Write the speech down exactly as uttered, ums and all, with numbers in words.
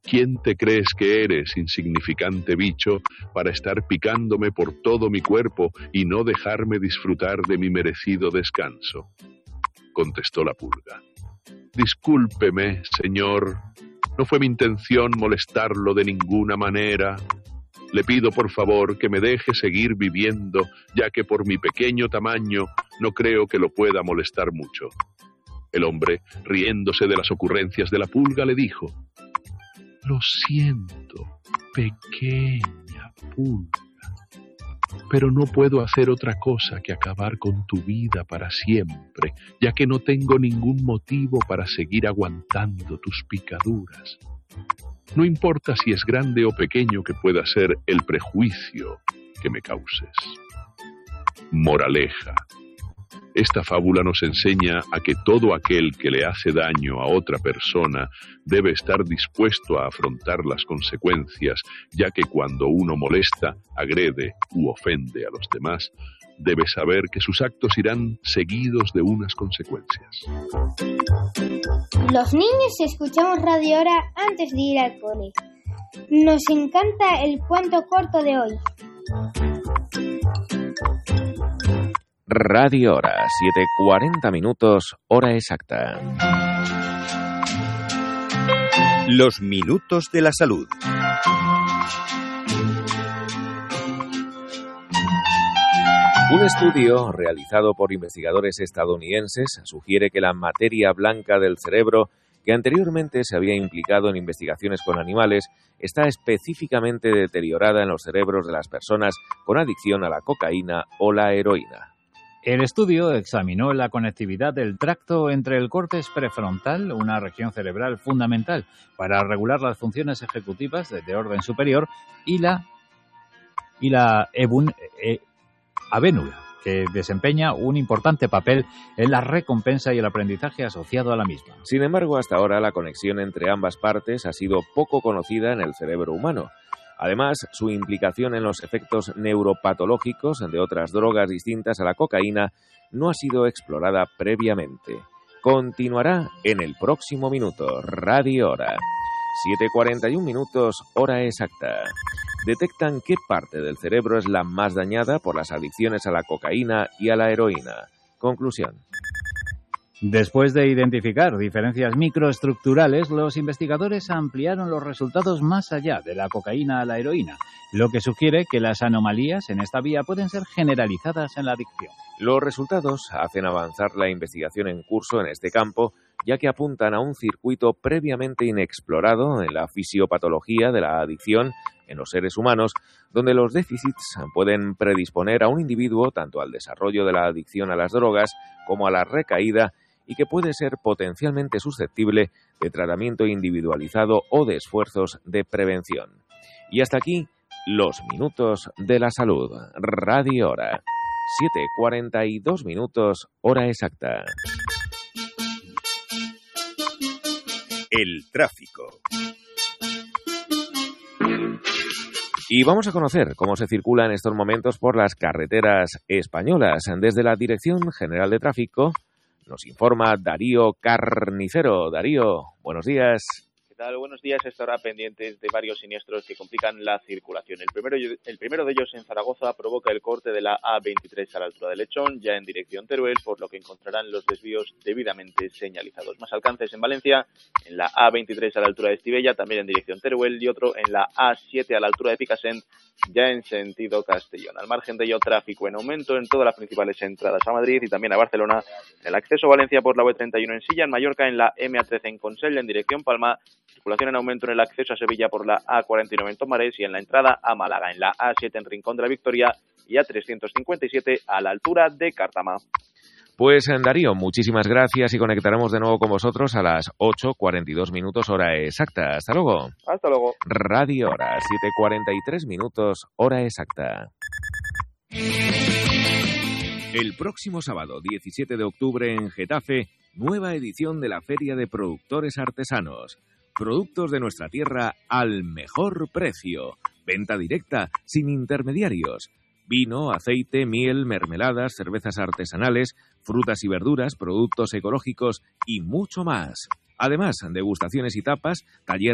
¿Quién te crees que eres, insignificante bicho, para estar picándome por todo mi cuerpo y no dejarme disfrutar de mi merecido descanso? Contestó la pulga. Discúlpeme, señor, no fue mi intención molestarlo de ninguna manera. Le pido por favor que me deje seguir viviendo, ya que por mi pequeño tamaño no creo que lo pueda molestar mucho. El hombre, riéndose de las ocurrencias de la pulga, le dijo: Lo siento, pequeña pulga, pero no puedo hacer otra cosa que acabar con tu vida para siempre, ya que no tengo ningún motivo para seguir aguantando tus picaduras. No importa si es grande o pequeño que pueda ser el prejuicio que me causes. Moraleja. Esta fábula nos enseña a que todo aquel que le hace daño a otra persona debe estar dispuesto a afrontar las consecuencias, ya que cuando uno molesta, agrede u ofende a los demás, debe saber que sus actos irán seguidos de unas consecuencias. Los niños escuchamos Radio Hora antes de ir al cole. Nos encanta el cuento corto de hoy. Radio Hora, siete cuarenta minutos, hora exacta. Los minutos de la salud. Un estudio realizado por investigadores estadounidenses sugiere que la materia blanca del cerebro, que anteriormente se había implicado en investigaciones con animales, está específicamente deteriorada en los cerebros de las personas con adicción a la cocaína o la heroína. El estudio examinó la conectividad del tracto entre el córtex prefrontal, una región cerebral fundamental para regular las funciones ejecutivas de orden superior, y la, y la ebun, e, avénula, que desempeña un importante papel en la recompensa y el aprendizaje asociado a la misma. Sin embargo, hasta ahora la conexión entre ambas partes ha sido poco conocida en el cerebro humano. Además, su implicación en los efectos neuropatológicos de otras drogas distintas a la cocaína no ha sido explorada previamente. Continuará en el próximo minuto. Radio Hora. siete cuarenta y un minutos, hora exacta. Detectan qué parte del cerebro es la más dañada por las adicciones a la cocaína y a la heroína. Conclusión. Después de identificar diferencias microestructurales, los investigadores ampliaron los resultados más allá de la cocaína a la heroína, lo que sugiere que las anomalías en esta vía pueden ser generalizadas en la adicción. Los resultados hacen avanzar la investigación en curso en este campo, ya que apuntan a un circuito previamente inexplorado en la fisiopatología de la adicción en los seres humanos, donde los déficits pueden predisponer a un individuo tanto al desarrollo de la adicción a las drogas como a la recaída, y que puede ser potencialmente susceptible de tratamiento individualizado o de esfuerzos de prevención. Y hasta aquí, los minutos de la salud. Radio Hora. siete cuarenta y dos minutos, hora exacta. El tráfico. Y vamos a conocer cómo se circula en estos momentos por las carreteras españolas. Desde la Dirección General de Tráfico nos informa Darío Carnicero. Darío, buenos días. ¿Qué tal? Buenos días. Hasta ahora pendientes de varios siniestros que complican la circulación. El primero, el primero de ellos en Zaragoza provoca el corte de la A veintitrés a la altura de Lechón, ya en dirección Teruel, por lo que encontrarán los desvíos debidamente señalizados. Más alcances en Valencia, en la A veintitrés a la altura de Estivella, también en dirección Teruel, y otro en la A siete a la altura de Picassent, ya en sentido Castellón. Al margen de ello, tráfico en aumento en todas las principales entradas a Madrid y también a Barcelona. En el acceso a Valencia por la U treinta y uno en Silla, en Mallorca en la M A trece en Consell, en dirección Palma. Circulación en aumento en el acceso a Sevilla por la A cuarenta y nueve en Tomares y en la entrada a Málaga, en la A siete en Rincón de la Victoria y A trescientos cincuenta y siete a la altura de Cártama. Pues Darío, muchísimas gracias y conectaremos de nuevo con vosotros a las ocho cuarenta y dos minutos, hora exacta. Hasta luego. Hasta luego. Radio Hora, siete cuarenta y tres minutos, hora exacta. El próximo sábado, diecisiete de octubre, en Getafe, nueva edición de la Feria de Productores Artesanos. Productos de nuestra tierra al mejor precio. Venta directa, sin intermediarios. Vino, aceite, miel, mermeladas, cervezas artesanales, frutas y verduras, productos ecológicos y mucho más. Además, degustaciones y tapas, taller